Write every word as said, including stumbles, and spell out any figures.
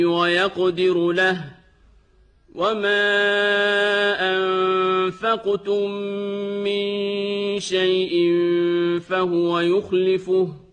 ويقدر له وما أنفقتم من شيء فهو يخلفه